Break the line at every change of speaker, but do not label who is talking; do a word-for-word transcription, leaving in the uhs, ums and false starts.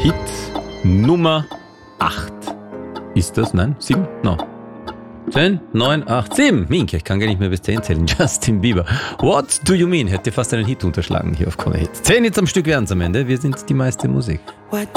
Hit Nummer acht. Ist das? Nein? sieben? No. zehn, neun, acht, sieben. Minke, ich kann gar nicht mehr bis zehn zählen. Justin Bieber. What do you mean? Hätte fast einen Hit unterschlagen hier auf Krone Hit. zehn Hits am Stück wären es am Ende. Wir sind die meiste Musik.